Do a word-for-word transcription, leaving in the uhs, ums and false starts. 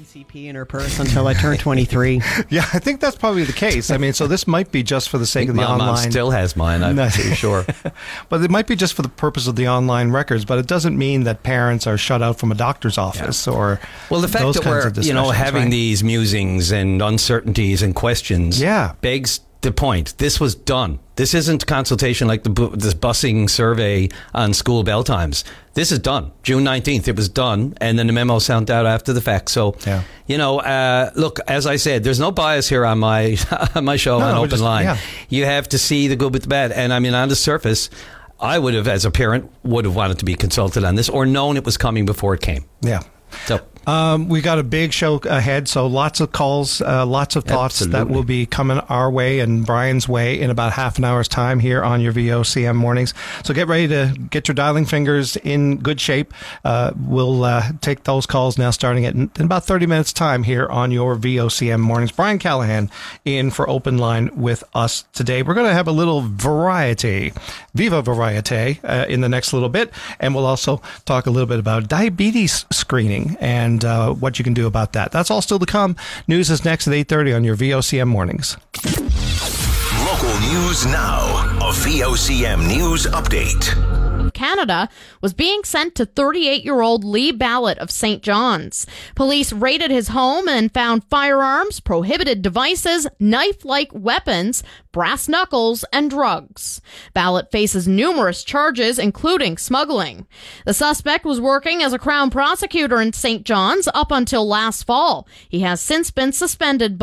C P in her purse until I turned twenty-three. Yeah, I think that's probably the case. I mean, so this might be just for the sake of the my online. mom still has mine, I'm pretty sure. But it might be just for the purpose of the online records, but it doesn't mean that parents are shut out from a doctor's office yeah. or well, the fact those that kinds we're of you know having right? these musings and uncertainties and questions yeah. begs the point. This was done. This isn't consultation like the bu- this busing survey on school bell times. This is done. June nineteenth, it was done, and then the memo sent out after the fact. So, yeah. you know, uh, look, as I said, there's no bias here on my on my show no, on no, Open just, Line. Yeah. You have to see the good with the bad. And I mean, on the surface, I would have, as a parent, would have wanted to be consulted on this or known it was coming before it came. Yeah. So. Um, we got a big show ahead, so lots of calls, uh, lots of thoughts Absolutely. that will be coming our way and Brian's way in about half an hour's time here on your V O C M mornings. So get ready to get your dialing fingers in good shape. Uh, we'll uh, take those calls now starting at in about thirty minutes time here on your V O C M mornings. Brian Callahan in for Open Line with us today. We're going to have a little variety, Viva Variety, uh, in the next little bit, and we'll also talk a little bit about diabetes screening and And uh, what you can do about that. That's all still to come. News is next at eight thirty on your V O C M mornings. Local news now. A V O C M news update. Canada was being sent to thirty-eight-year-old Lee Ballot of Saint John's. Police raided his home and found firearms, prohibited devices, knife-like weapons, brass knuckles, and drugs. Ballot faces numerous charges, including smuggling. The suspect was working as a Crown prosecutor in Saint John's up until last fall. He has since been suspended